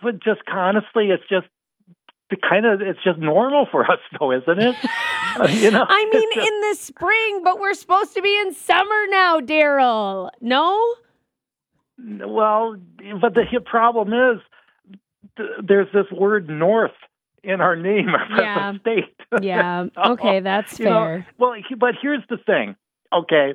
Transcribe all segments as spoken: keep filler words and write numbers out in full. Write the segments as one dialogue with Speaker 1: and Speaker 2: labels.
Speaker 1: but just honestly, it's just the kind of it's just normal for us, though, isn't it? Uh, you know,
Speaker 2: I mean,
Speaker 1: just,
Speaker 2: in the spring, but we're supposed to be in summer now, Daryl. No?
Speaker 1: Well, but the problem is th- there's this word north in our name of
Speaker 2: Yeah.
Speaker 1: the state.
Speaker 2: Yeah.
Speaker 1: So,
Speaker 2: Okay, that's
Speaker 1: you know,
Speaker 2: fair.
Speaker 1: well, but here's the thing. Okay,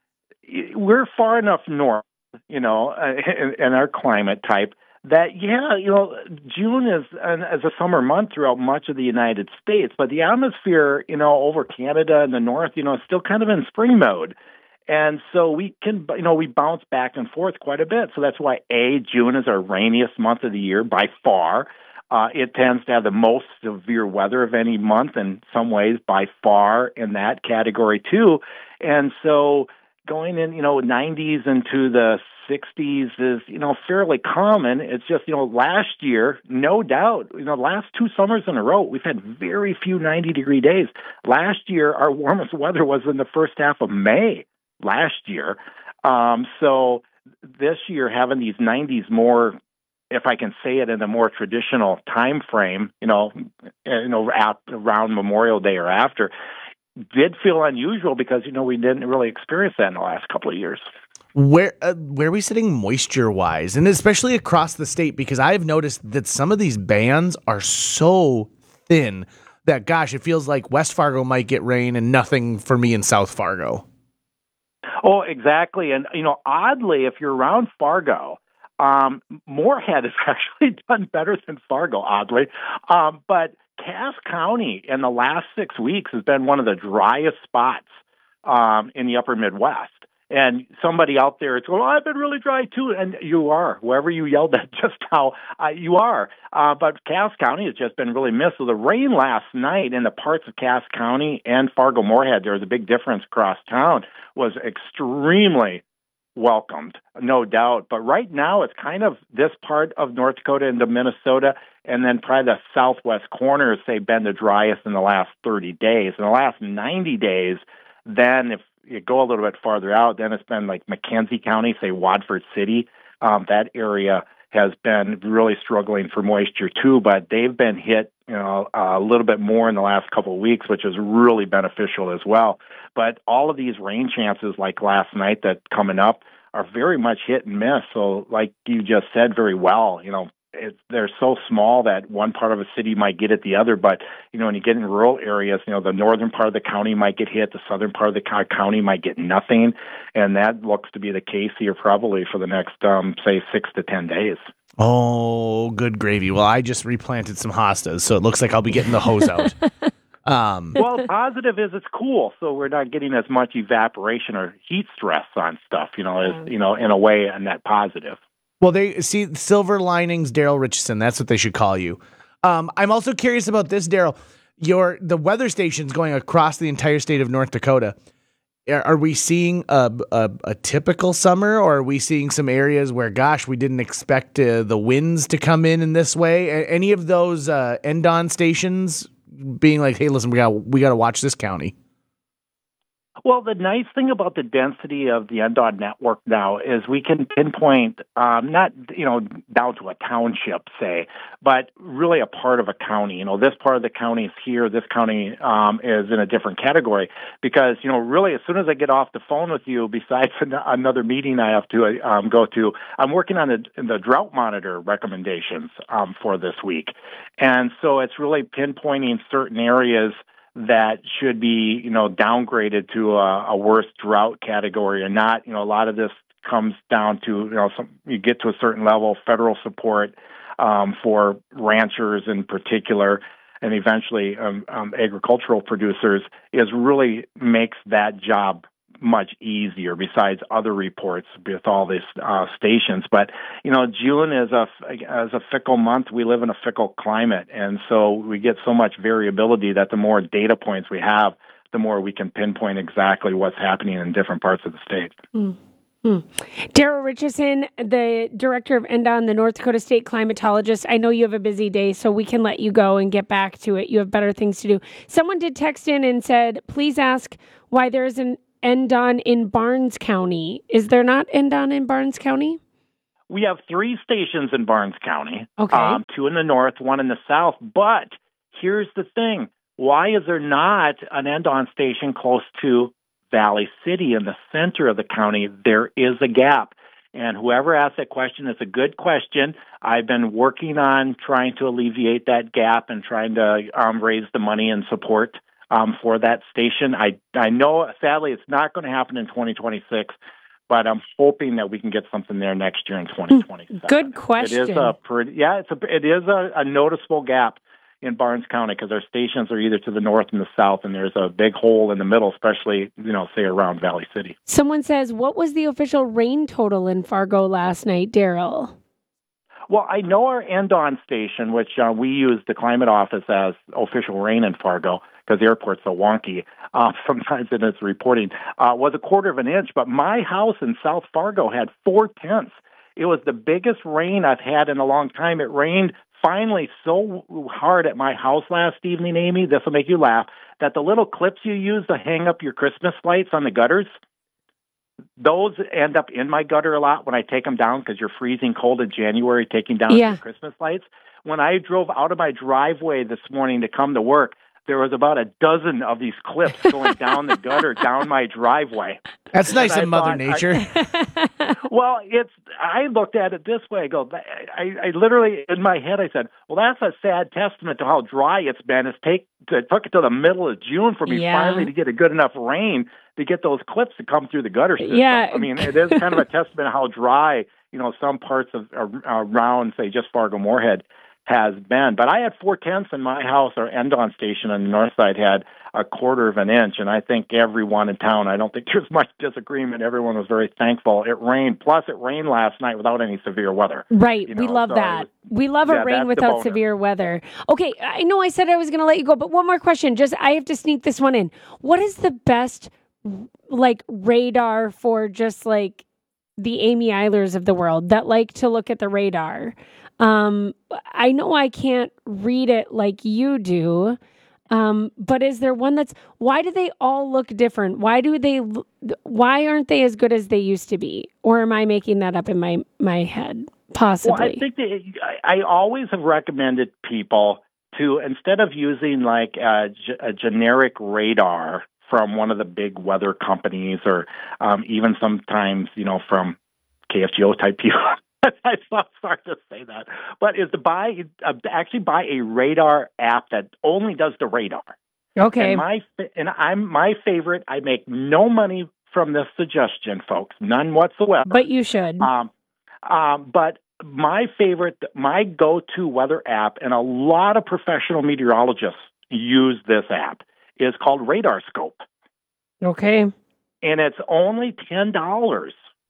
Speaker 1: we're far enough north, you know, uh, in, in our climate type that, yeah, you know, June is an, is a summer month throughout much of the United States, but the atmosphere, you know, over Canada and the north, you know, is still kind of in spring mode. And so we can, you know, we bounce back and forth quite a bit. So that's why, A, June is our rainiest month of the year by far. Uh, it tends to have the most severe weather of any month in some ways by far in that category too. And so going in, you know, nineties into the sixties is, you know, fairly common. It's just, you know, last year, no doubt, you know, last two summers in a row, we've had very few ninety-degree days. Last year, our warmest weather was in the first half of May last year. Um, so this year, having these nineties more, if I can say it in a more traditional time frame, you know, you know, at, around Memorial Day or after, did feel unusual because, you know, we didn't really experience that in the last couple of years.
Speaker 3: Where uh, where are we sitting moisture-wise, and especially across the state? Because I've noticed that some of these bands are so thin that, gosh, it feels like West Fargo might get rain and nothing for me in South Fargo.
Speaker 1: Oh, exactly. And, you know, oddly, if you're around Fargo, um, Moorhead has actually done better than Fargo, oddly. Um, but Cass County in the last six weeks has been one of the driest spots um, in the upper Midwest. And somebody out there is going, oh, I've been really dry too. And you are, whoever you yelled at just now, uh, you are. Uh, but Cass County has just been really missed. So the rain last night in the parts of Cass County and Fargo Moorhead, there was a big difference across town, was extremely welcomed, no doubt. But right now, it's kind of this part of North Dakota into Minnesota, and then probably the southwest corners, they've been the driest in the last thirty days. In the last ninety days, then if you go a little bit farther out, then it's been like McKenzie County, say Wadford City. Um, that area has been really struggling for moisture too, but they've been hit, you know, a little bit more in the last couple of weeks, which is really beneficial as well. But all of these rain chances, like last night that coming up, are very much hit and miss. So, like you just said very well, you know, it's, they're so small that one part of a city might get it the other. But, you know, when you get in rural areas, you know, the northern part of the county might get hit, the southern part of the county might get nothing. And that looks to be the case here probably for the next, um, say, six to ten days.
Speaker 3: Oh, good gravy. Well, I just replanted some hostas, so it looks like I'll be getting the hose out. Um,
Speaker 1: well, positive is it's cool, so we're not getting as much evaporation or heat stress on stuff, you know, as, you know, in a way, a net positive.
Speaker 3: Well, they see silver linings, Daryl Richardson. That's what they should call you. Um, I'm also curious about this, Daryl. Your the weather stations going across the entire state of North Dakota. Are, are we seeing a, a, a typical summer, or are we seeing some areas where, gosh, we didn't expect uh, the winds to come in in this way? A- any of those uh, N D O N stations being like, hey, listen, we got we got to watch this county?
Speaker 1: Well, the nice thing about the density of the N D O N network now is we can pinpoint, um, not, you know, down to a township, say, but really a part of a county. You know, this part of the county is here, this county um, is in a different category. Because, you know, really, as soon as I get off the phone with you, besides another meeting I have to um, go to, I'm working on the, the drought monitor recommendations um, for this week. And so it's really pinpointing certain areas that should be, you know, downgraded to a, a worse drought category or not. You know, a lot of this comes down to, you know, some, you get to a certain level of federal support um, for ranchers in particular, and eventually um, um, agricultural producers, is really makes that job much easier besides other reports with all these uh, stations. But, you know, June is a, as a fickle month. We live in a fickle climate. And so we get so much variability that the more data points we have, the more we can pinpoint exactly what's happening in different parts of the state.
Speaker 2: Mm-hmm. Daryl Richardson, the director of N D O N, the North Dakota State climatologist. I know you have a busy day, so we can let you go and get back to it. You have better things to do. Someone did text in and said, please ask why there is an N D O N in Barnes County. Is there not N D O N in Barnes County?
Speaker 1: we have three stations in Barnes County,
Speaker 2: Okay.
Speaker 1: um, two in the north, one in the south. But here's the thing. Why is there not an end-on station close to Valley City in the center of the county? There is a gap. And whoever asked that question, it's a good question. I've been working on trying to alleviate that gap and trying to um, raise the money and support um, for that station. I I know, sadly, it's not going to happen in twenty twenty-six, but I'm hoping that we can get something there next year in twenty twenty-seven.
Speaker 2: Good question.
Speaker 1: It is a pretty, yeah, it's a it is a, a noticeable gap in Barnes County because our stations are either to the north and the south, and there's a big hole in the middle, especially, you know, say around Valley City.
Speaker 2: Someone says, what was the official rain total in Fargo last night, Daryl?
Speaker 1: Well, I know our end-on station, which uh, we use the climate office as official rain in Fargo because the airport's so wonky uh, sometimes in its reporting, uh, was a quarter of an inch. But my house in South Fargo had four-tenths. It was the biggest rain I've had in a long time. It rained finally so hard at my house last evening, Amy, this will make you laugh, that the little clips you use to hang up your Christmas lights on the gutters, those end up in my gutter a lot when I take them down because you're freezing cold in January taking down
Speaker 2: Yeah.
Speaker 1: your Christmas lights. When I drove out of my driveway this morning to come to work, there was about a dozen of these clips going down the gutter, down my driveway.
Speaker 3: That's nice
Speaker 1: And I
Speaker 3: of Mother
Speaker 1: thought,
Speaker 3: Nature.
Speaker 1: I, well, it's. I looked at it this way. I go. I, I literally in my head I said, "Well, that's a sad testament to how dry it's been. It's take it took it to the middle of June for me
Speaker 2: Yeah.
Speaker 1: finally to get a good enough rain to get those clips to come through the gutter system."
Speaker 2: Yeah.
Speaker 1: I mean, it is kind of a testament to how dry, you know, some parts of uh, around, say, just Fargo Moorhead has been. But I had four tenths in my house. Our end-on station on the north side had a quarter of an inch, and I think everyone in town, I don't think there's much disagreement. Everyone was very thankful. It rained. Plus, it rained last night without any severe weather.
Speaker 2: Right.
Speaker 1: You
Speaker 2: We
Speaker 1: know,
Speaker 2: love
Speaker 1: so
Speaker 2: that.
Speaker 1: it was-
Speaker 2: We love
Speaker 1: yeah,
Speaker 2: a rain
Speaker 1: that's the
Speaker 2: without
Speaker 1: bonus.
Speaker 2: severe weather. Okay. I know I said I was going to let you go, but one more question. Just, I have to sneak this one in. What is the best, like, radar for just like the Amy Eilers of the world that like to look at the radar? Um, I know I can't read it like you do. Um, but is there one that's, why do they all look different? Why do they, why aren't they as good as they used to be? Or am I making that up in my, my head? Possibly.
Speaker 1: Well, I think that I, I always have recommended people to, instead of using like a, a generic radar from one of the big weather companies or um, even sometimes, you know, from K F G O type people, I'm so sorry to say that, but is to buy uh, actually buy a radar app that only does the radar.
Speaker 2: Okay.
Speaker 1: And my and I'm my favorite. I make no money from this suggestion, folks, none whatsoever.
Speaker 2: But you should.
Speaker 1: Um, um, but my favorite, my go-to weather app, and a lot of professional meteorologists use this app, is called Radar Scope,
Speaker 2: Okay.
Speaker 1: and it's only ten dollars.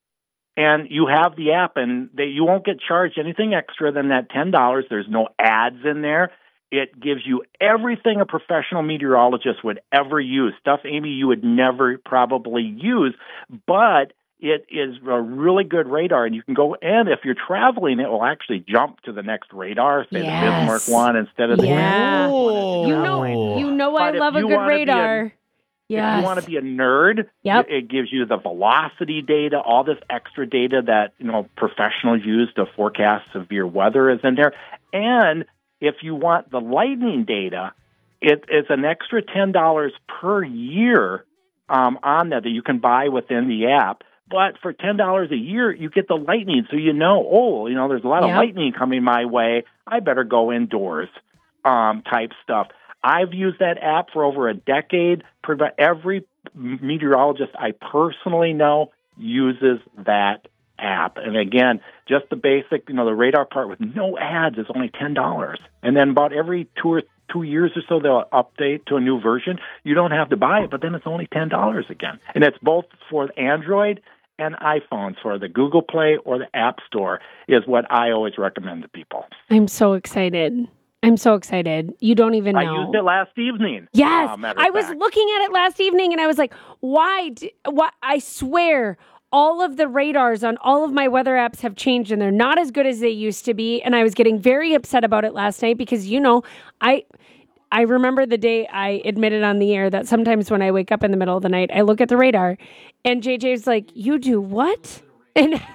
Speaker 1: And you have the app, and they, you won't get charged anything extra than that ten dollars. There's no ads in there. It gives you everything a professional meteorologist would ever use, stuff, Amy, you would never probably use, but it is a really good radar, and you can go, and if you're traveling, it will actually jump to the next radar, say
Speaker 2: Yes.
Speaker 1: the Bismarck one instead of the
Speaker 2: Yeah.
Speaker 3: Oh.
Speaker 2: You know, you know I
Speaker 1: But if
Speaker 2: love a
Speaker 1: you
Speaker 2: good
Speaker 1: wanna be a-
Speaker 2: radar. Yes.
Speaker 1: If you want to be a nerd,
Speaker 2: Yep.
Speaker 1: it gives you the velocity data, all this extra data that, you know, professionals use to forecast severe weather is in there. And if you want the lightning data, it is an extra ten dollars per year um, on that that you can buy within the app. But for ten dollars a year, you get the lightning, so you know, oh, you know, there's a lot
Speaker 2: Yep.
Speaker 1: of lightning coming my way. I better go indoors um, type stuff. I've used that app for over a decade. Every meteorologist I personally know uses that app. And again, just the basic, you know, the radar part with no ads is only ten dollars. And then about every two or two years or so, they'll update to a new version. You don't have to buy it, but then it's only ten dollars again. And it's both for Android and iPhones, for the Google Play or the App Store, is what I always recommend to people.
Speaker 2: I'm so excited. I'm so excited. You don't even know.
Speaker 1: I used it last evening.
Speaker 2: Yes,
Speaker 1: uh, matter of
Speaker 2: I was
Speaker 1: fact.
Speaker 2: looking at it last evening, and I was like, "Why? d- Why?" I swear, all of the radars on all of my weather apps have changed, and they're not as good as they used to be. And I was getting very upset about it last night because, you know, I. I remember the day I admitted on the air that sometimes when I wake up in the middle of the night, I look at the radar, and J J's like, "You do what?" And I was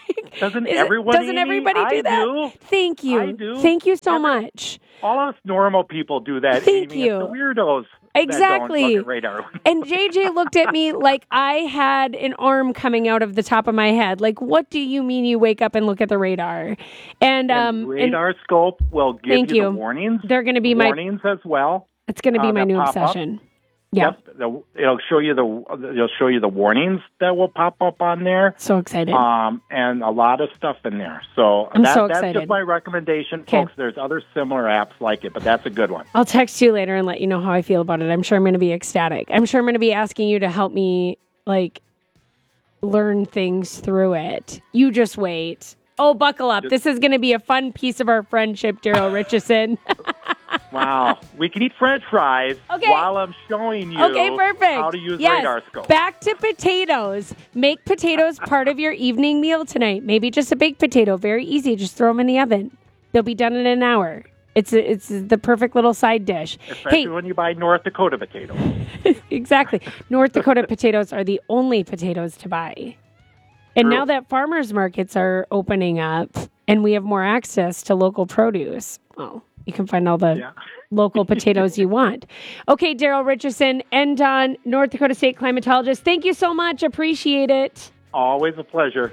Speaker 1: Doesn't
Speaker 2: Is it-
Speaker 1: everyone?
Speaker 2: Doesn't
Speaker 1: Amy?
Speaker 2: everybody do
Speaker 1: I
Speaker 2: that?
Speaker 1: do.
Speaker 2: Thank you.
Speaker 1: I do.
Speaker 2: Thank you so
Speaker 1: Every-
Speaker 2: much.
Speaker 1: All us normal people do that.
Speaker 2: Thank
Speaker 1: Amy.
Speaker 2: you.
Speaker 1: It's the weirdos. that
Speaker 2: Exactly.
Speaker 1: don't look at radar.
Speaker 2: And J J looked at me like I had an arm coming out of the top of my head. Like, what do you mean you wake up and look at the radar? And,
Speaker 1: And
Speaker 2: um,
Speaker 1: radar
Speaker 2: and
Speaker 1: scope will give
Speaker 2: Thank
Speaker 1: you,
Speaker 2: you.
Speaker 1: the warnings.
Speaker 2: they're going to be my.
Speaker 1: warnings as well.
Speaker 2: It's going to be
Speaker 1: uh,
Speaker 2: my
Speaker 1: that
Speaker 2: new
Speaker 1: pop up.
Speaker 2: obsession. Yeah.
Speaker 1: Yep, the, it'll show you the it'll show you the warnings that will pop up on there.
Speaker 2: So excited.
Speaker 1: Um, and a lot of stuff in there. So
Speaker 2: I'm
Speaker 1: that,
Speaker 2: so
Speaker 1: that's
Speaker 2: excited.
Speaker 1: just my recommendation,
Speaker 2: Okay.
Speaker 1: folks. There's other similar apps like it, but that's a good one.
Speaker 2: I'll text you later and let you know how I feel about it. I'm sure I'm going to be ecstatic. I'm sure I'm going to be asking you to help me, like, learn things through it. You just wait. Oh, buckle up. This is going to be a fun piece of our friendship, Daryl Richardson.
Speaker 1: Wow. We can eat French fries
Speaker 2: Okay.
Speaker 1: while I'm showing you
Speaker 2: Okay, perfect.
Speaker 1: how to use
Speaker 2: yes.
Speaker 1: radar scope.
Speaker 2: Back to potatoes. Make potatoes part of your evening meal tonight. Maybe just a baked potato. Very easy. Just throw them in the oven. They'll be done in an hour. It's a, it's the perfect little side dish.
Speaker 1: Especially
Speaker 2: Hey,
Speaker 1: when you buy North Dakota potatoes.
Speaker 2: exactly. North Dakota potatoes are the only potatoes to buy. And
Speaker 1: True.
Speaker 2: now that farmers markets are opening up and we have more access to local produce, well, you can find all the
Speaker 1: Yeah.
Speaker 2: local potatoes you want. Okay, Daryl Richardson, Endon, North Dakota State climatologist. Thank you so much. Appreciate it.
Speaker 1: Always a pleasure.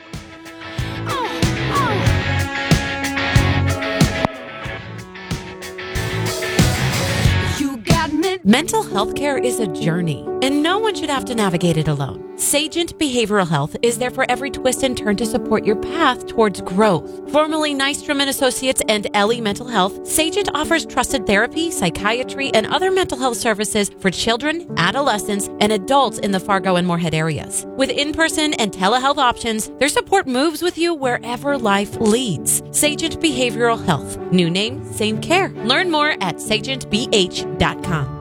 Speaker 4: You got me. Mental health care is a journey, and no one should have to navigate it alone. Sagent Behavioral Health is there for every twist and turn to support your path towards growth. Formerly Nystrom and Associates and Ellie Mental Health, Sagent offers trusted therapy, psychiatry, and other mental health services for children, adolescents, and adults in the Fargo and Moorhead areas. With in-person and telehealth options, their support moves with you wherever life leads. Sagent Behavioral Health. New name, same care. Learn more at sagent b h dot com.